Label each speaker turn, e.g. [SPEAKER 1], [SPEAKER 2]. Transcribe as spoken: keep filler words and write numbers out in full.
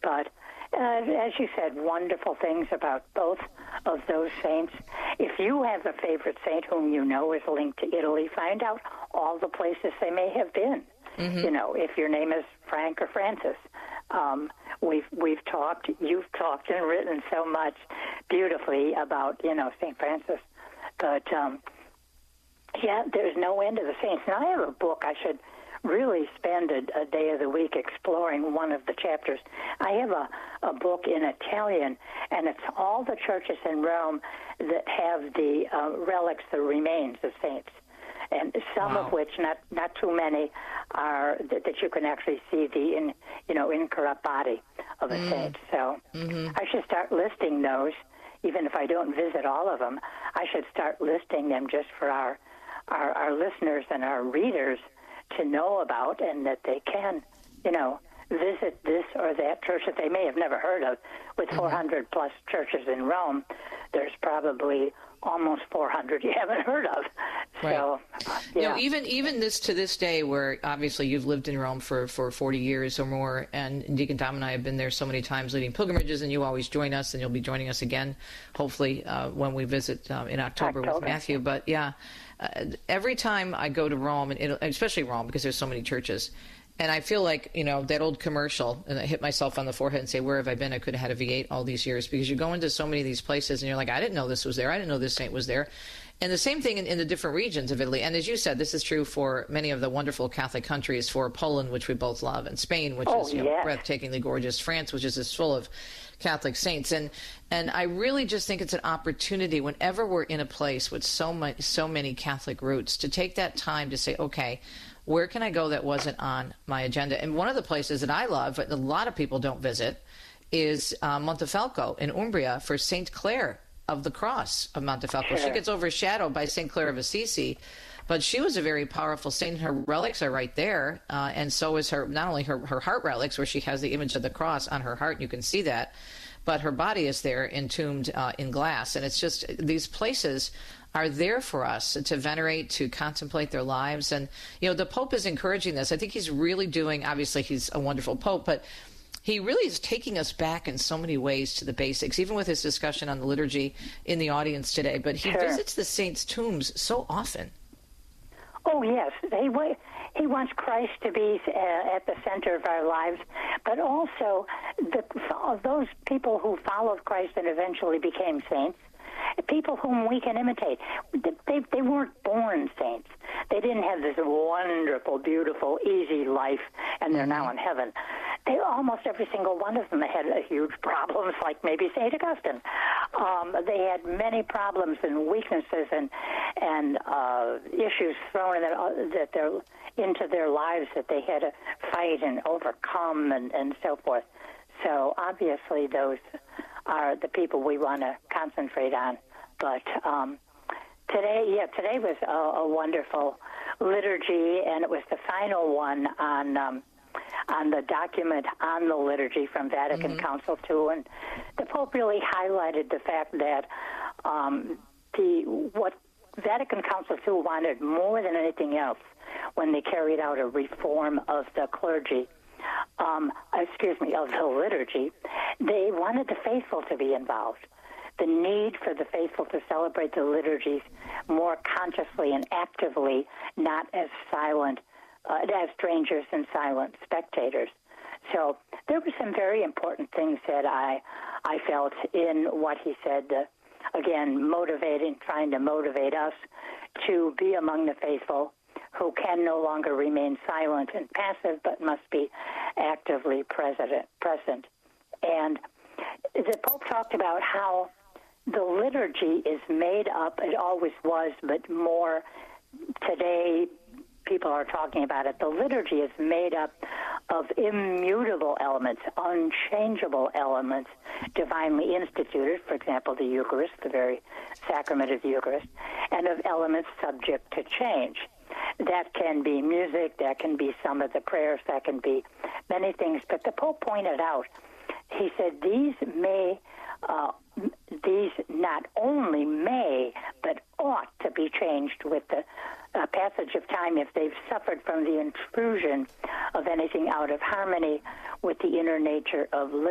[SPEAKER 1] But uh, as you said, wonderful things about both of those saints. If you have a favorite saint whom you know is linked to Italy, find out all the places they may have been. Mm-hmm. You know, if your name is Frank or Francis. Um, we've we've talked, you've talked and written so much beautifully about, you know, Saint Francis. But, um, yeah, there's no end to the saints. And I have a book I should really spend a, a day of the week exploring one of the chapters. I have a, a book in Italian, and it's all the churches in Rome that have the uh, relics, the remains of saints. And some wow. of which, not not too many, are that, that you can actually see the in, you know incorrupt body of a mm. saint. So mm-hmm. I should start listing those, even if I don't visit all of them. I should start listing them just for our our, our listeners and our readers to know about, and that they can, you know, visit this or that church that they may have never heard of. With mm-hmm. four hundred plus churches in Rome, there's probably almost four hundred you haven't heard of.
[SPEAKER 2] Right.
[SPEAKER 1] So, uh, yeah.
[SPEAKER 2] You know, even even this to this day, where obviously you've lived in Rome for, for forty years or more, and Deacon Tom and I have been there so many times leading pilgrimages, and you always join us, and you'll be joining us again, hopefully, uh, when we visit um, in October, October with Matthew. But yeah, uh, every time I go to Rome, and it, especially Rome, because there's so many churches, and I feel like, you know, that old commercial, and I hit myself on the forehead and say, where have I been? I could have had a V eight all these years, because you go into so many of these places and you're like, I didn't know this was there. I didn't know this saint was there. And the same thing in, in the different regions of Italy. And as you said, this is true for many of the wonderful Catholic countries, for Poland, which we both love, and Spain, which
[SPEAKER 1] oh,
[SPEAKER 2] is you
[SPEAKER 1] yes.
[SPEAKER 2] know, breathtakingly gorgeous, France, which is just full of Catholic saints. And and I really just think it's an opportunity whenever we're in a place with so much, so many Catholic roots to take that time to say, okay, where can I go that wasn't on my agenda? And one of the places that I love, but a lot of people don't visit, is uh, Montefalco in Umbria for Saint Clare of the Cross of Montefalco.
[SPEAKER 1] Sure.
[SPEAKER 2] She gets overshadowed by Saint Clare of Assisi, but she was a very powerful saint. Her relics are right there, uh, and so is her, not only her, her heart relics, where she has the image of the cross on her heart, and you can see that, but her body is there entombed uh, in glass. And it's just, these places are there for us to venerate, to contemplate their lives. And, you know, the Pope is encouraging this. I think he's really doing, obviously he's a wonderful Pope, but he really is taking us back in so many ways to the basics, even with his discussion on the liturgy in the audience today. But he
[SPEAKER 1] sure.
[SPEAKER 2] visits the saints' tombs so often.
[SPEAKER 1] Oh, yes. He, he wants Christ to be uh, at the center of our lives, but also the, those people who followed Christ and eventually became saints, people whom we can imitate. They, they weren't born saints. They didn't have this wonderful, beautiful, easy life, and they're now in heaven. They, almost every single one of them had uh, huge problems, like maybe Saint Augustine. Um, they had many problems and weaknesses and and uh, issues thrown in that, uh, that they're, into their lives that they had to fight and overcome and, and so forth. So obviously those are the people we want to concentrate on. But um, today, yeah, today was a, a wonderful liturgy, and it was the final one on um, on the document on the liturgy from Vatican mm-hmm. Council two, and the Pope really highlighted the fact that um, the what Vatican Council two wanted more than anything else when they carried out a reform of the clergy. Um, excuse me, of the liturgy, they wanted the faithful to be involved. The need for the faithful to celebrate the liturgies more consciously and actively, not as silent, uh, as strangers and silent spectators. So there were some very important things that I, I felt in what he said. Uh, again, motivating, trying to motivate us to be among the faithful, who can no longer remain silent and passive, but must be actively present. present. And the Pope talked about how the liturgy is made up, it always was, but more today people are talking about it. The liturgy is made up of immutable elements, unchangeable elements, divinely instituted, for example, the Eucharist, the very sacrament of the Eucharist, and of elements subject to change. That can be music, that can be some of the prayers, that can be many things. But the Pope pointed out, he said, these may, uh, these not only may, but ought to be changed with the uh, passage of time if they've suffered from the intrusion of anything out of harmony with the inner nature of